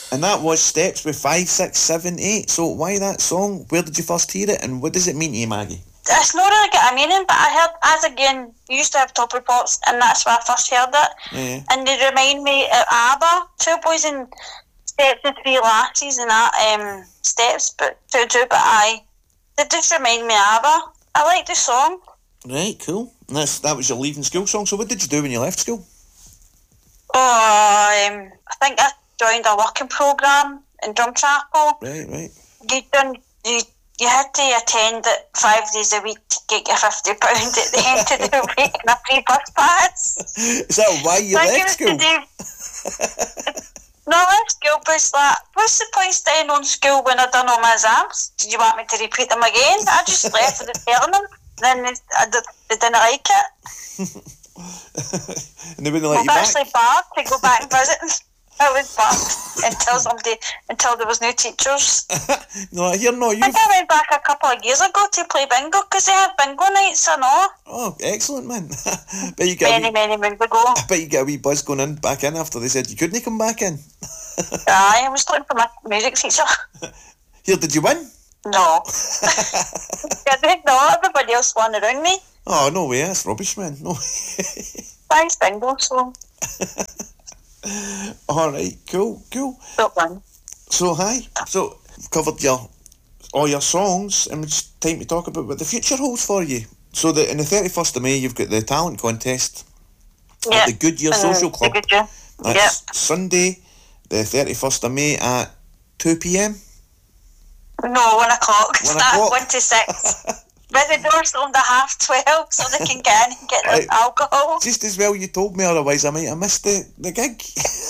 And that was Steps with 5, 6, 7, 8. So why that song? Where did you first hear it, and what does it mean to you, Maggie? It's not really got a meaning, but I heard, as again, used to have top reports, and that's where I first heard it. Yeah. And they remind me of ABBA, Two Boys in Steps and Three Lasses, and that Steps, but they just remind me of ABBA. I like the song. Right, cool. And that was your leaving school song. So what did you do when you left school? I think I joined a working programme in Drumchapel. Right. You had to attend it 5 days a week to get your £50 at the end of the week and a free bus pass. Is that why you left school? No, I left school, but it's like, what's the point staying on school when I've done all my exams? Did you want me to repeat them again? I just left without telling them. Then they didn't like it. And they wouldn't let you back? I was actually barred to go back and visit. I was barred until there was new teachers. No, I hear no. I think I went back a couple of years ago to play bingo because they had bingo nights and all. Oh, excellent, man. Many moons ago. I bet you get a wee buzz going back in after they said you couldn't come back in. Aye, I was looking for my music teacher. Here, did you win? No. I did not. Everybody else won around me. Oh, no way. That's rubbish, man. No. Thanks, bingo, so. Alright, cool. So, hi. So, we've covered all your songs, and it's time to talk about what the future holds for you. So, on the 31st of May, you've got the talent contest at the Goodyear Social Club. That's Sunday, the 31st of May at 2 p.m. No, 1 o'clock. Start 1 to 6. But the door's opened at 12:30, so they can get in and get their alcohol. Just as well you told me, otherwise I might have missed the gig.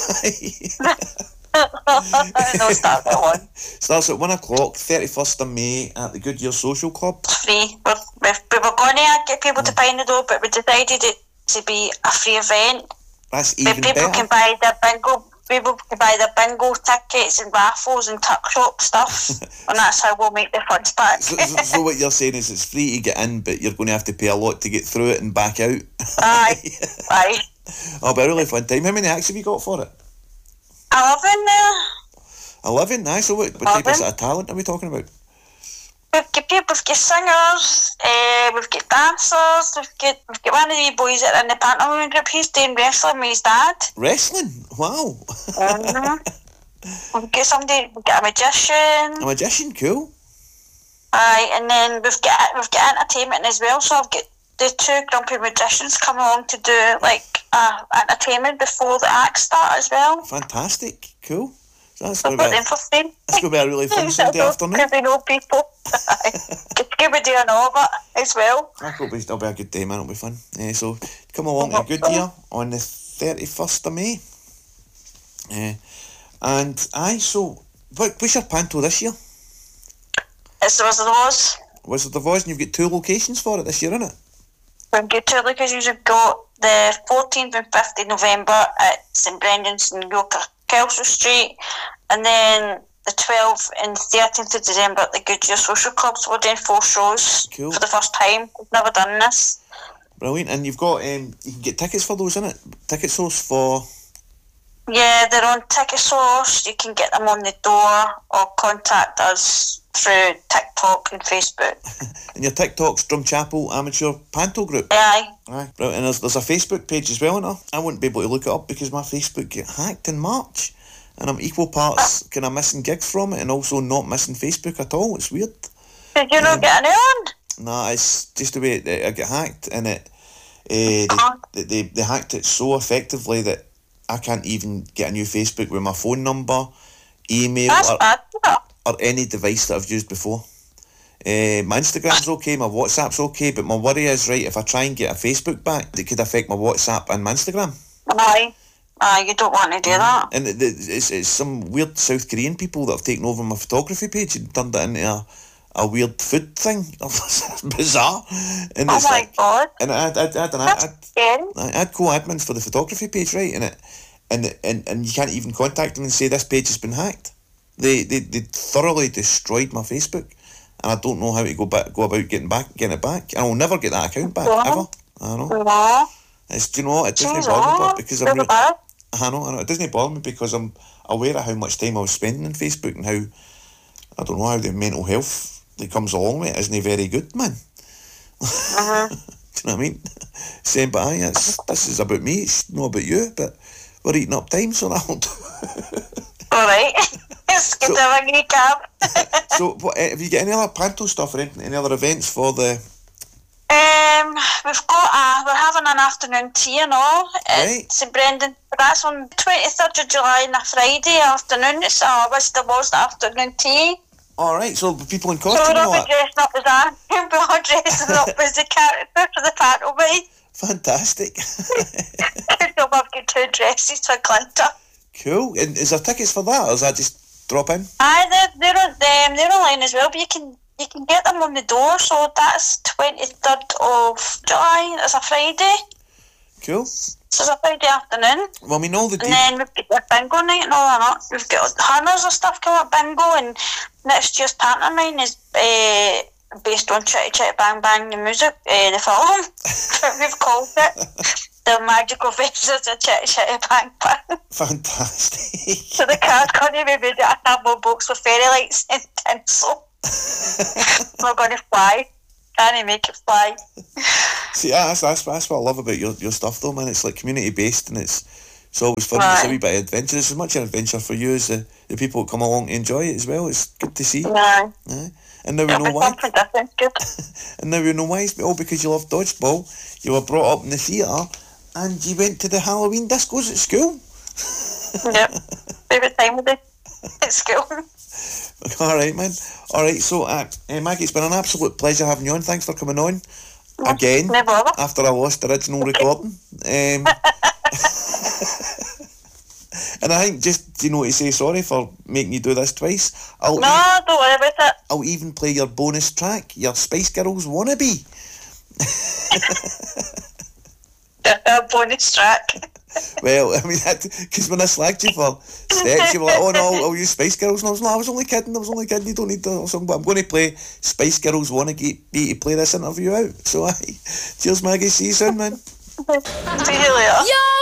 No, starts at 1. Starts at 1 o'clock, 31st of May at the Goodyear Social Club. It's free. We were going to get people to buy in the door, but we decided it to be a free event. That's even better. People can buy the bingo tickets and raffles and tuck shop stuff, and that's how we'll make the funds back. So what you're saying is it's free to get in, but you're going to have to pay a lot to get through it and back out. Aye. Oh, but a really fun time. How many acts have you got for it? 11 now. 11? Aye, so what type of talent are we talking about? We've got singers, we've got dancers, we've got one of the boys that are in the pantomime group. He's doing wrestling with his dad. Wrestling? Wow. We've got a magician. A magician, cool. Aye, and then we've got entertainment as well. So I've got the 2 grumpy magicians coming along to do entertainment before the acts start as well. Fantastic, cool. So that's going to be a really fun Sunday afternoon. Because we know people. It's going to be doing all of it as well. That'll be a good day, man. It'll be fun. So come along to Goodyear on the 31st of May. So what's your panto this year? It's the Wizard of Oz. Wizard of Oz, and you've got 2 locations for it this year, innit? We've got 2 locations. We've got the 14th and 15th of November at St Brendan's in York, Kelso Street, and then the 12th and 13th of December at the Goodyear Social Club. So we're doing 4 shows for the first time. We've never done this. Brilliant. And you've got you can get tickets for those, innit? Ticket source for... Yeah, they're on Ticket Source. You can get them on the door or contact us through TikTok and Facebook. And your TikTok's Drumchapel Amateur Panto Group? Aye. Brilliant. And there's a Facebook page as well, isn't there? I wouldn't be able to look it up because my Facebook got hacked in March. And I'm equal parts kind of missing gigs from it and also not missing Facebook at all. It's weird. Did you not get any on? Nah, it's just the way it got hacked, and they hacked it so effectively that I can't even get a new Facebook with my phone number, email, or any device that I've used before. My Instagram's okay, my WhatsApp's okay, but my worry is, right, if I try and get a Facebook back, it could affect my WhatsApp and my Instagram. Aye, you don't want to do that. And it's some weird South Korean people that have taken over my photography page and turned it into a weird food thing. It's bizarre. And oh my God. And I had co-admins for the photography page, right? And you can't even contact them and say this page has been hacked. They thoroughly destroyed my Facebook, and I don't know how to go about getting it back. And I'll never get that account back ever. I know. Do you know what? It doesn't bother me because I know. It doesn't bother me because aware of how much time I was spending on Facebook and how, I don't know, how the mental health that comes along with it isn't very good, man. Uh-huh. Do you know what I mean? Saying, but aye, this is about me, it's not about you, but we're eating up time, so that'll do. Alright. It's good to have a great cab. So, what, have you got any other Panto stuff or any other events for the... We're having an afternoon tea and all at St Brendan. That's on 23rd of July on a Friday afternoon. It's Whistle Wars afternoon tea. Alright, so people in costume so and all we'll be dressing up as that. We'll be dressing up as the character for the pantomime. Fantastic. We'll have got 2 dresses for Glinter. Cool. And is there tickets for that, or is that just drop in? Aye, they're online as well, but you can get them on the door. So that's 23rd of July. It's a Friday. Cool. So it's a Friday afternoon. Well, I mean, all the... And then we've got the bingo night and all that. We've got hunters and stuff coming up, bingo, and next year's pantomime is based on Chitty Chitty Bang Bang, the music, the film. We've called it The Magical Adventures of Chitty Chitty Bang Bang. Fantastic. So the car's going to be made out of cardboard box with fairy lights and tinsel. We're going to fly. Can he make it fly? See, that's what I love about your stuff, though, man. It's like community based, and it's always fun. Right. It's a wee bit of adventure. It's as much an adventure for you as the people that come along to enjoy it as well. It's good to see. Yeah. And now we know why. And now we know why. It's all because you love dodgeball. You were brought up in the theatre, and you went to the Halloween discos at school. Yep. Favourite time of the at school. Alright, man. Alright, so Maggie, it's been an absolute pleasure having you on. Thanks for coming on again after I lost the original recording. And I think just, to say sorry for making you do this twice. Don't worry about it. I'll even play your bonus track, your Spice Girls Wannabe. Bonus track. Well, I mean, because when I slagged you for sex, you were like, oh no, I'll use Spice Girls. And I was like, I was only kidding, you don't need the song. But I'm going to play Spice Girls Wannabe to play this interview out. So, cheers, Maggie, see you soon, man. See you later.